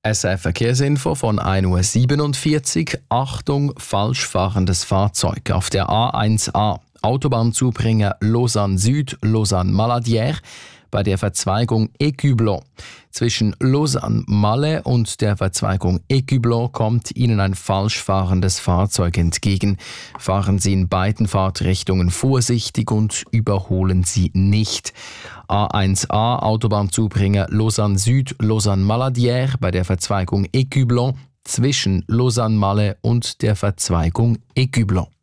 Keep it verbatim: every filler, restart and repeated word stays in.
S R Verkehrsinfo von ein Uhr siebenundvierzig. Achtung, falsch fahrendes Fahrzeug auf der A eins A. Autobahnzubringer Lausanne Süd, Lausanne Maladière bei der Verzweigung Écublon. Zwischen Lausanne-Malais und der Verzweigung Écublon kommt Ihnen ein falsch fahrendes Fahrzeug entgegen. Fahren Sie in beiden Fahrtrichtungen vorsichtig und überholen Sie nicht. A eins A Autobahnzubringer Lausanne Süd, Lausanne Maladière bei der Verzweigung Écublon zwischen Lausanne-Malais und der Verzweigung Écublon.